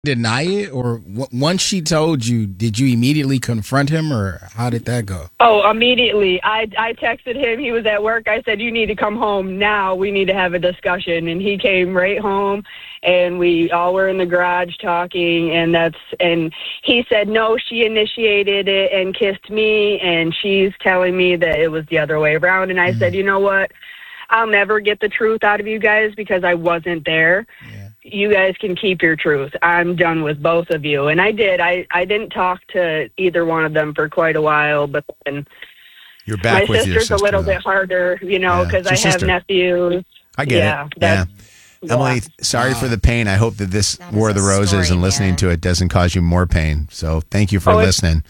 deny it, or once she told you, did you immediately confront him, or how did that go? Oh, immediately. I texted him. He was at work. I said, you need to come home now. We need to have a discussion. And he came right home, and we all were in the garage talking, and he said, no, she initiated it and kissed me, and she's telling me that it was the other way around. And I said, you know what? I'll never get the truth out of you guys because I wasn't there. Yeah. You guys can keep your truth. I'm done with both of you. And I did. I didn't talk to either one of them for quite a while, but then you're back with your sister. My sister's a little bit harder, because I have nephews. I get it. Yeah. Emily, sorry for the pain. I hope that this War of the Roses and listening to it doesn't cause you more pain. So thank you for listening.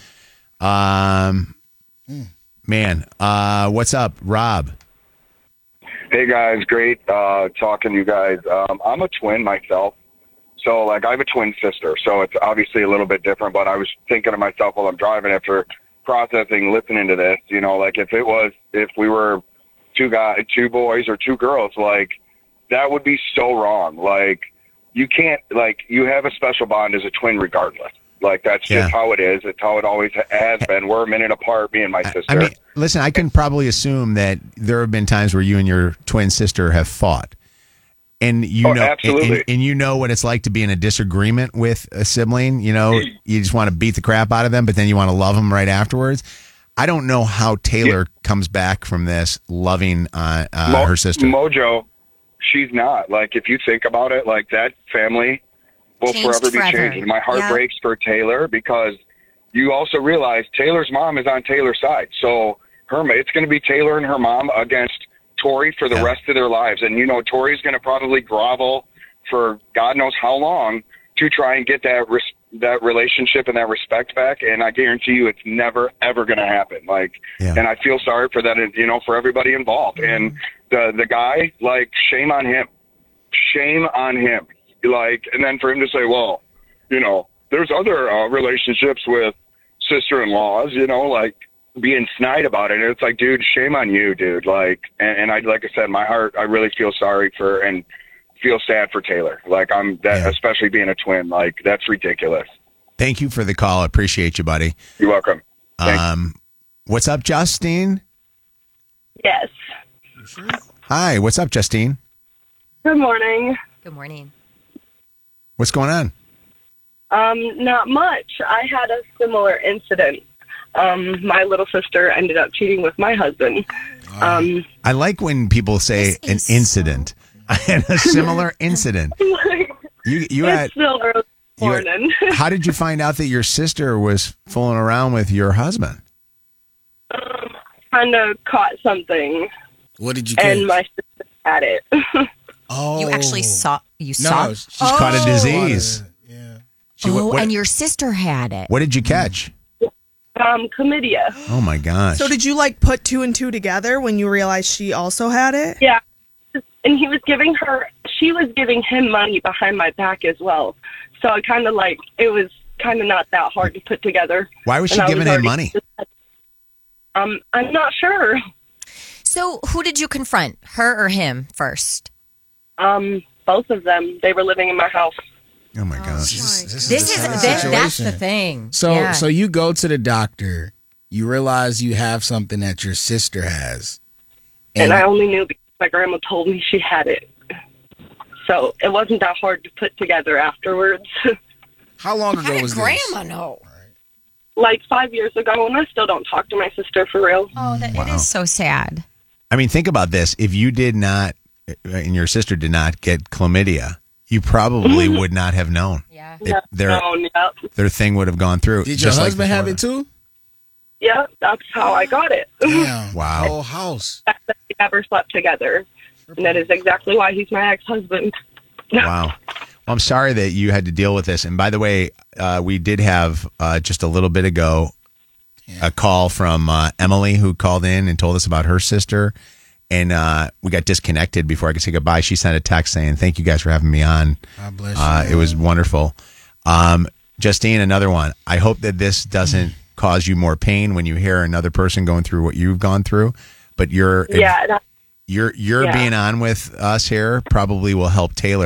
What's up, Rob? Hey guys, great talking to you guys. I'm a twin myself, so I have a twin sister, so it's obviously a little bit different. But I was thinking to myself while I'm driving after processing, listening to this, if we were two boys or two girls, that would be so wrong. You can't, you have a special bond as a twin regardless. That's just how it is. It's how it always has been. We're a minute apart, me and my sister. I mean, listen, I can probably assume that there have been times where you and your twin sister have fought. And absolutely. And you know what it's like to be in a disagreement with a sibling. You just want to beat the crap out of them, but then you want to love them right afterwards. I don't know how Taylor comes back from this loving her sister. Mojo, she's not. If you think about it, that family will forever be changed. And my heart breaks for Taylor because you also realize Taylor's mom is on Taylor's side. So it's going to be Taylor and her mom against Tori for the rest of their lives. And, Tori's going to probably grovel for God knows how long to try and get that relationship and that respect back. And I guarantee you it's never, ever going to happen. And I feel sorry for that, for everybody involved. And the guy, shame on him. Shame on him. And then for him to say, well, there's other relationships with sister-in-laws, being snide about it. And it's dude, shame on you, dude. And I said, my heart, I really feel sorry for and feel sad for Taylor. Especially being a twin, that's ridiculous. Thank you for the call. I appreciate you, buddy. You're welcome. Thanks. What's up, Justine? Yes. Hi, what's up, Justine? Good morning. Good morning. What's going on? Not much. I had a similar incident. My little sister ended up cheating with my husband. I like when people say an incident. I had a similar incident. You had still early morning. How did you find out that your sister was fooling around with your husband? Kind of caught something. What did you catch? And my sister had it. You actually saw? You saw? She's caught a disease. Yeah. And your sister had it. What did you catch? Chlamydia. Oh my gosh. So did you put two and two together when you realized she also had it? Yeah. And she was giving him money behind my back as well. So it was kind of not that hard to put together. Why was she giving him money? I'm not sure. So who did you confront, her or him first? Both of them. They were living in my house. Oh my gosh. That's the thing. So you go to the doctor, you realize you have something that your sister has. And I only knew because my grandma told me she had it. So it wasn't that hard to put together afterwards. How long ago was this? Grandma know? 5 years ago, and I still don't talk to my sister for real. Oh, it is so sad. I mean, think about this. If you did not, and your sister did not get chlamydia, you probably would not have known. Yeah. Their thing would have gone through. Did your husband have it too? Yeah, that's how I got it. Damn. Wow. Whole house. We never slept together. And that is exactly why he's my ex-husband. Wow. Well, I'm sorry that you had to deal with this. And by the way, we did have just a little bit ago a call from Emily, who called in and told us about her sister. And we got disconnected before I could say goodbye. She sent a text saying, "Thank you guys for having me on. God bless you. It was wonderful." Justine, another one. I hope that this doesn't cause you more pain when you hear another person going through what you've gone through. But you're being on with us here probably will help Taylor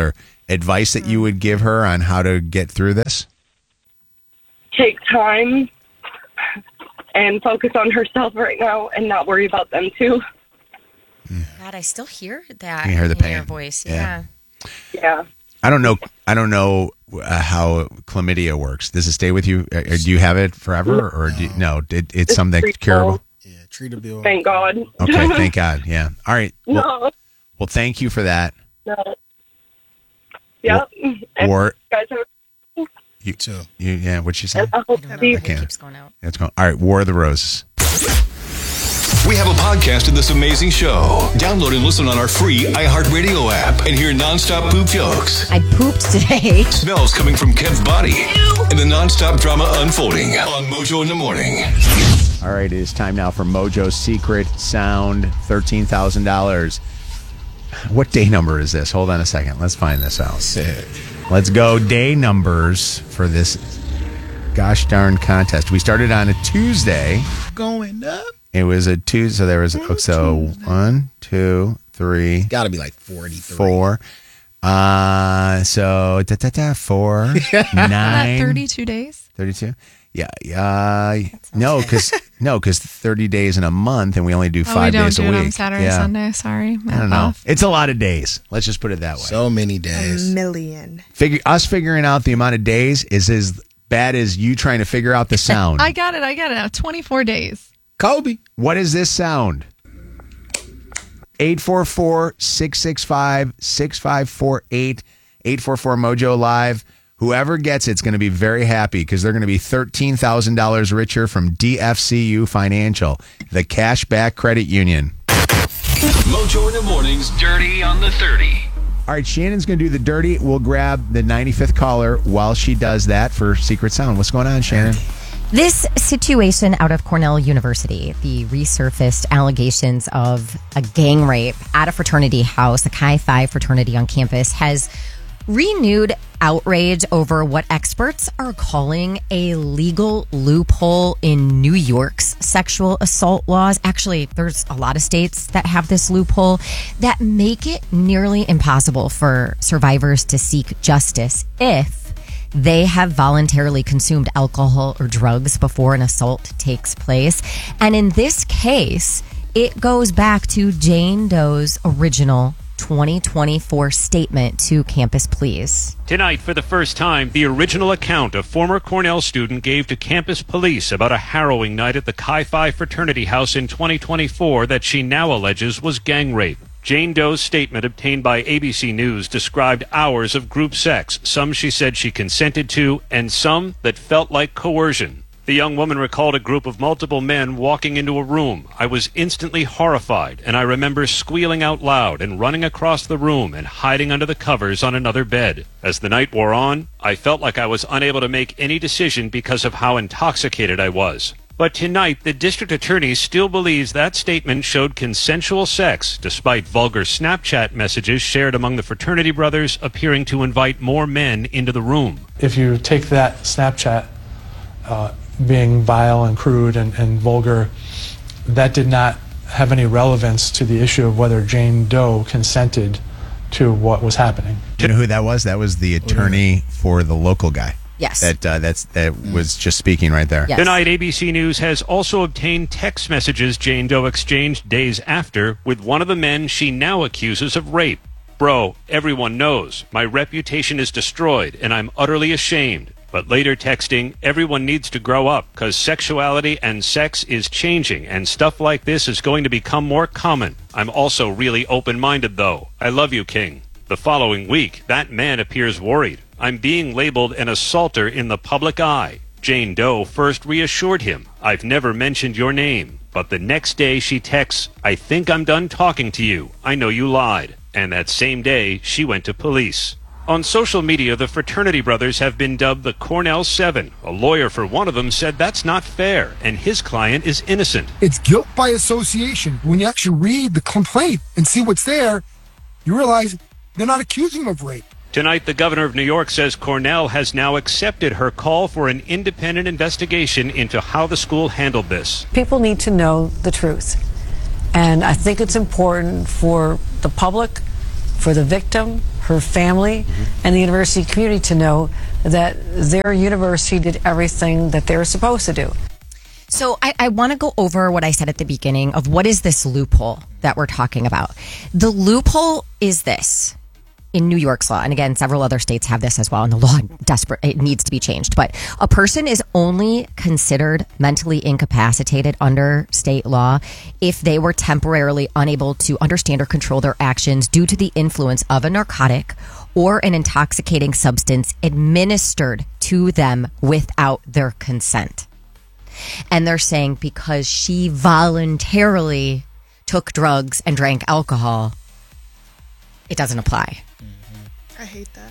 advice that you would give her on how to get through this? Take time and focus on herself right now and not worry about them too. God, I still hear that You hear the in pain. your voice. Yeah. Yeah. I don't know how chlamydia works. Does it stay with you? Do you have it forever, or it's something that's curable? Yeah, treatable. Thank God. Okay, thank God. Yeah. All right. Well, thank you for that. No. Yep. And Or you guys have You too. yeah. What'd she say? I hope I don't know. be- It can't. keeps going out. It's going. All right. War of the Roses. We have a podcast of this amazing show. Download and listen on our free iHeartRadio app and hear nonstop poop jokes, I pooped today. smells coming from Kev's body, and the nonstop drama unfolding on Mojo in the Morning. All right. It is time now for Mojo's Secret Sound, $13,000. What day number is this? Hold on a second. Let's find this out. Let's go day numbers for this gosh darn contest. We started on a Tuesday. Going up. It was a Tuesday. So there was 1, 2, 3, Got to be like 43. 4. So 4, 9, 32 days? 32. Yeah. No, because 30 days in a month, and we only do 5 we don't days do a it week. on Saturday, Yeah. Sunday. Sorry. I don't know. It's a lot of days. Let's just put it that way. So many days. Million. Us figuring out the amount of days is as bad as you trying to figure out the sound. I got it. Now 24 days. Kobe. What is this sound? 844-665-6548. 844 Mojo Live. Whoever gets it's going to be very happy because they're going to be $13,000 richer from DFCU Financial, the Cashback Credit Union. Mojo in the Morning's Dirty on the 30. All right, Shannon's going to do the dirty. We'll grab the 95th caller while she does that for Secret Sound. What's going on, Shannon? This situation out of Cornell University, the resurfaced allegations of a gang rape at a fraternity house, the Chi Phi fraternity on campus, has renewed outrage over what experts are calling a legal loophole in New York's sexual assault laws. Actually, there's a lot of states that have this loophole that make it nearly impossible for survivors to seek justice if they have voluntarily consumed alcohol or drugs before an assault takes place. And in this case, it goes back to Jane Doe's original 2024 statement to Campus Police. Tonight, for the first time, the original account a former Cornell student gave to campus police about a harrowing night at the Chi Phi fraternity house in 2024 that she now alleges was gang rape. Jane Doe's statement, obtained by ABC News, described hours of group sex, some she said she consented to, and some that felt like coercion. The young woman recalled a group of multiple men walking into a room. I was instantly horrified, and I remember squealing out loud and running across the room and hiding under the covers on another bed. As the night wore on, I felt like I was unable to make any decision because of how intoxicated I was. But tonight, the district attorney still believes that statement showed consensual sex, despite vulgar Snapchat messages shared among the fraternity brothers appearing to invite more men into the room. If you take that Snapchat being vile and crude and vulgar, that did not have any relevance to the issue of whether Jane Doe consented to what was happening. Do you know who that was? That was the attorney for the local guy. Yes. That was just speaking right there. Yes. Tonight, ABC News has also obtained text messages Jane Doe exchanged days after with one of the men she now accuses of rape. Bro, everyone knows. My reputation is destroyed, and I'm utterly ashamed. But later texting, everyone needs to grow up, because sexuality and sex is changing, and stuff like this is going to become more common. I'm also really open-minded, though. I love you, King. The following week, that man appears worried. I'm being labeled an assaulter in the public eye. Jane Doe first reassured him, I've never mentioned your name. But the next day she texts, I think I'm done talking to you. I know you lied. And that same day, she went to police. On social media, the fraternity brothers have been dubbed the Cornell Seven. A lawyer for one of them said that's not fair, and his client is innocent. It's guilt by association. When you actually read the complaint and see what's there, you realize they're not accusing him of rape. Tonight, the governor of New York says Cornell has now accepted her call for an independent investigation into how the school handled this. People need to know the truth. And I think it's important for the public, for the victim, her family, and the university community to know that their university did everything that they were supposed to do. So I want to go over what I said at the beginning of what is this loophole that we're talking about. The loophole is this. In New York's law, and again, several other states have this as well, and the law it needs to be changed. But a person is only considered mentally incapacitated under state law if they were temporarily unable to understand or control their actions due to the influence of a narcotic or an intoxicating substance administered to them without their consent. And they're saying because she voluntarily took drugs and drank alcohol, it doesn't apply. I hate that.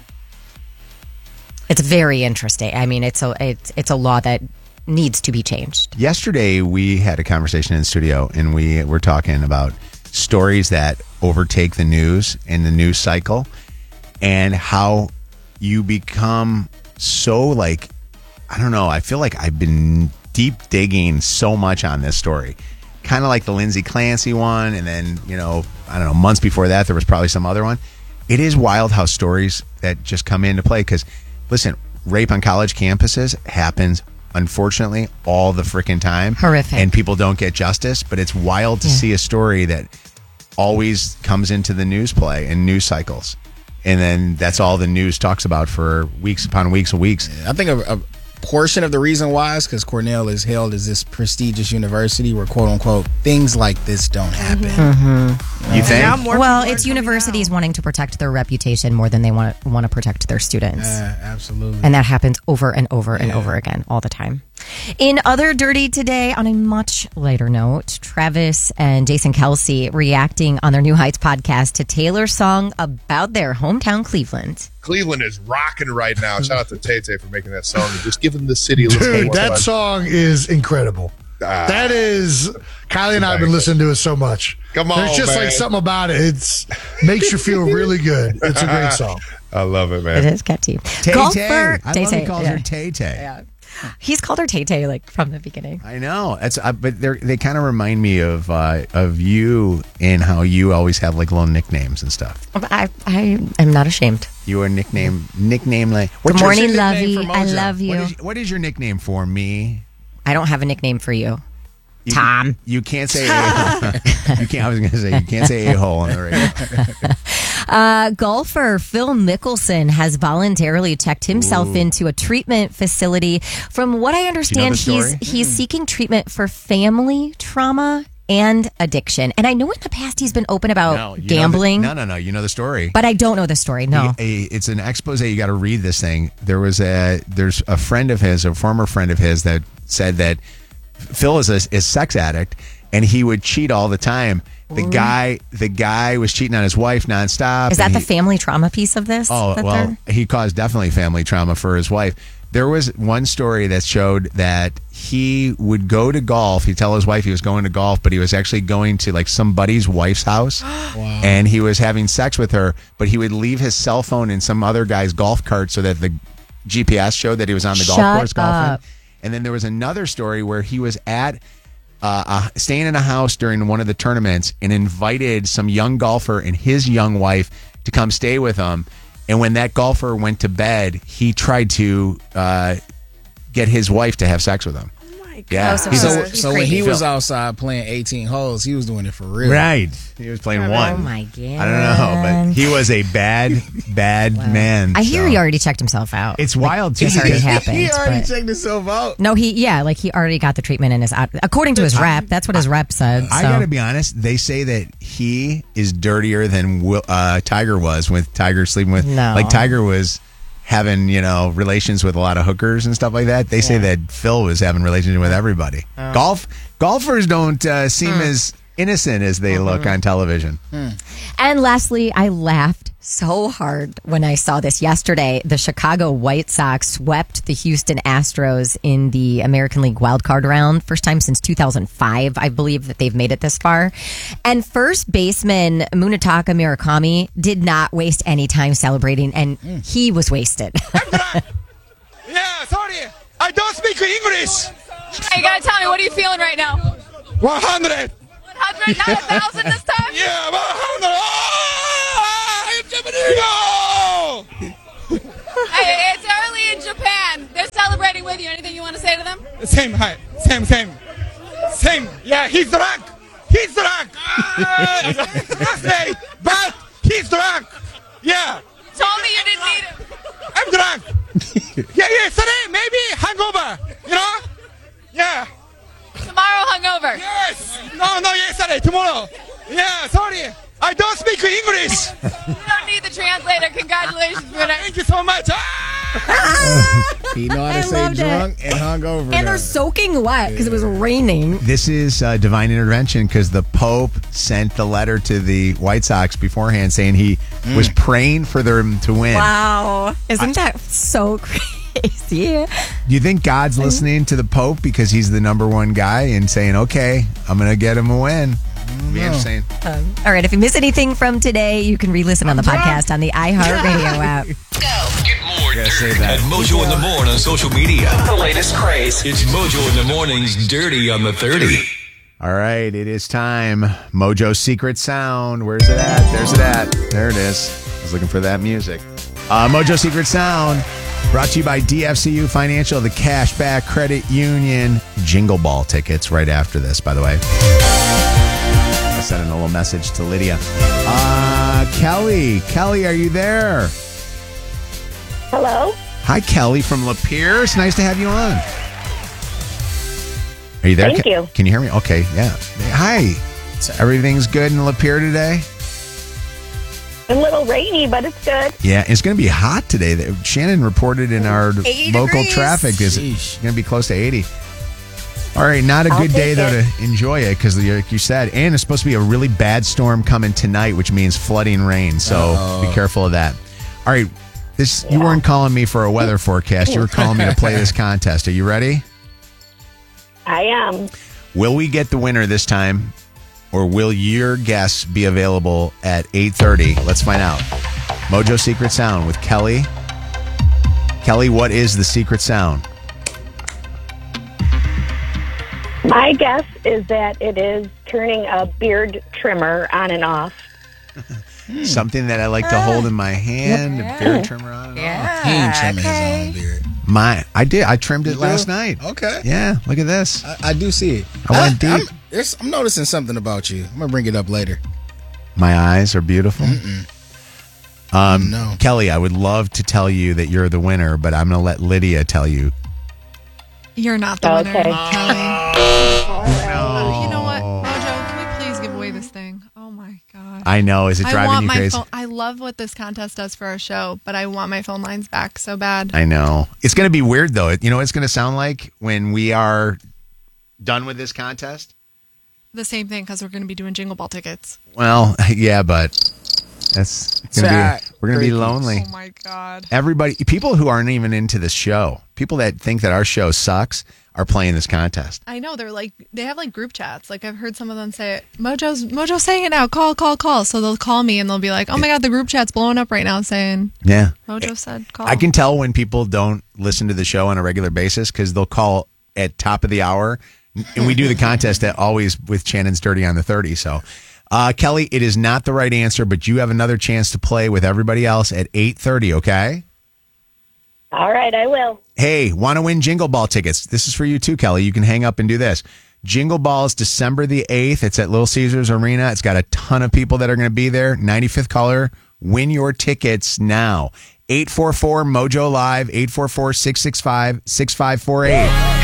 It's very interesting. I mean, it's a law that needs to be changed. Yesterday, we had a conversation in the studio, and we were talking about stories that overtake the news and the news cycle, and how you become so like, I don't know, I feel like I've been deep digging so much on this story. Kind of like the Lindsay Clancy one, and then, I don't know, months before that, there was probably some other one. It is wild how stories that just come into play. Because, listen, rape on college campuses happens, unfortunately, all the freaking time. Horrific. And people don't get justice. But it's wild to see a story that always comes into the news play and news cycles. And then that's all the news talks about for weeks upon weeks and weeks. I think a portion of the reason why is because Cornell is hailed as this prestigious university where, quote unquote, things like this don't happen. You think? Well, it's universities wanting to protect their reputation more than they want to protect their students. Absolutely. And that happens over and over and over again all the time. In other dirty today, on a much lighter note, Travis and Jason Kelce reacting on their New Heights podcast to Taylor's song about their hometown Cleveland. Cleveland is rocking right now. Shout out to Tay-Tay for making that song and just giving the city a little Dude, more that fun. song is incredible. That is, Kylie and I have been listening to it so much. Come on, There's just man. like something about it. It's makes you feel really good. It's a great song. I love it, man. It is catchy. Tay-Tay. Golfer. I love he calls her Tay-Tay. Yeah. He's called her Tay-Tay like from the beginning. I know. But they kind of remind me of you and how you always have like little nicknames and stuff. I am not ashamed. You are nickname like. Good morning, your nickname Lovey. for I Mojo? love you. What is your nickname for me? I don't have a nickname for you. Tom. You can't say a-hole. You can't. I was going to say you can't say a-hole on the radio. Golfer Phil Mickelson has voluntarily checked himself into a treatment facility. From what I understand, he's seeking treatment for family trauma and addiction. And I know in the past he's been open about gambling. No. You know the story. But I don't know the story, no. It's an expose. You got to read this thing. There's a friend of his, a former friend of his, that said that Phil is a sex addict and he would cheat all the time. The guy was cheating on his wife nonstop. Is that the family trauma piece of this? Oh, well, he caused definitely family trauma for his wife. There was one story that showed that he would go to golf. He'd tell his wife he was going to golf, but he was actually going to like somebody's wife's house. Wow. And he was having sex with her, but he would leave his cell phone in some other guy's golf cart so that the GPS showed that he was on the golf course golfing. And then there was another story where he was at staying in a house during one of the tournaments and invited some young golfer and his young wife to come stay with him. And when that golfer went to bed, he tried to get his wife to have sex with him. Yeah. So when he was outside playing 18 holes, he was doing it for real. Right. He was playing one. Oh, my God. I don't know, but he was a bad man. I hear he already checked himself out. It's wild, too. This already happened. He already checked himself out. No, he already got the treatment in his, according to his rep. That's what his rep said. I got to be honest. They say that he is dirtier than Tiger was with Tiger sleeping with. No. Like Tiger was having, relations with a lot of hookers and stuff like that. They say that Phil was having relations with everybody. Golfers don't seem as innocent as they look on television. And lastly, I laughed so hard when I saw this yesterday. The Chicago White Sox swept the Houston Astros in the American League wildcard round. First time since 2005, I believe, that they've made it this far. And first baseman Munetaka Murakami did not waste any time celebrating, and he was wasted. Yeah, sorry. I don't speak English. Hey, you gotta tell me, what are you feeling right now? 100. 100, not 1,000 this time? Yeah, 100. Oh, Yo! Hey, it's early in Japan. They're celebrating with you. Anything you want to say to them? Same, hi. Same. Yeah, he's drunk. Last day, but he's drunk. Yeah. You told me you didn't need him. I'm drunk. Yeah, today, maybe hangover. You know? Yeah. Tomorrow hungover. Yes. No, yesterday, tomorrow. Yeah, sorry. I don't speak English. You don't need the translator. Congratulations, winner. Thank you so much. He know how to say drunk and hungover. And they're soaking wet because it was raining. This is divine intervention because the Pope sent the letter to the White Sox beforehand saying he was praying for them to win. Wow. Isn't that so crazy? Do you think God's listening to the Pope because he's the number one guy and saying, okay, I'm going to get him a win? Be interesting. All right. If you miss anything from today, you can re-listen on the podcast on the iHeartRadio app. Get more dirt at Mojo in the Morning on social media. The latest craze. It's Mojo in the Morning's Dirty on the 30. All right, it is time. Mojo's Secret Sound. Where's it at? There's it at. There it is. I was looking for that music. Mojo's Secret Sound, brought to you by DFCU Financial, the Cashback Credit Union. Jingle Ball tickets right after this, by the way. I sent a little message to Lydia. Kelly, are you there? Hello? Hi, Kelly from Lapeer. It's nice to have you on. Are you there? Thank you. Can you hear me? Okay, yeah. Hi. So everything's good in Lapeer today? A little rainy, but it's good. Yeah, it's going to be hot today. Shannon reported in our 80 local degrees. traffic is going to be close to 80. All right, not a good day, though, to enjoy it because, like you said, and it's supposed to be a really bad storm coming tonight, which means flooding rain. So be careful of that. All right, you weren't calling me for a weather forecast. You were calling me to play this contest. Are you ready? I am. Will we get the winner this time, or will your guess be available at 8:30? Let's find out. Mojo Secret Sound with Kelly. Kelly, what is the secret sound? My guess is that it is turning a beard trimmer on and off. Something that I like to hold in my hand, a beard trimmer on and off. He ain't trimming his own beard. I did. I trimmed it last night. Okay. Yeah, look at this. I do see it. I went deep. I'm noticing something about you. I'm going to bring it up later. My eyes are beautiful. No. Kelly, I would love to tell you that you're the winner, but I'm going to let Lydia tell you. You're not the winner, Kelly. No. You know what, Mojo? Can we please give away this thing? Oh my god! I know. Is it driving you crazy? I love what this contest does for our show, but I want my phone lines back so bad. I know. It's going to be weird, though. You know what it's going to sound like when we are done with this contest? The same thing, because we're going to be doing Jingle Ball tickets. Well, yeah, but we're going to be lonely. Oh my god! People who aren't even into this show, people that think that our show sucks, are playing this contest. I know, they have like group chats. Like I've heard some of them say, Mojo's saying it now. Call. So they'll call me and they'll be like, oh my god, the group chat's blowing up right now saying, yeah, Mojo said call. I can tell when people don't listen to the show on a regular basis because they'll call at top of the hour, and we do the contest always with Shannon's Dirty on the 30. So. Kelly, it is not the right answer, but you have another chance to play with everybody else at 8:30, okay? All right, I will. Hey, want to win Jingle Ball tickets? This is for you too, Kelly. You can hang up and do this. Jingle Ball is December the 8th. It's at Little Caesars Arena. It's got a ton of people that are going to be there. 95th caller. Win your tickets now. 844-MOJO-LIVE, 844-665-6548.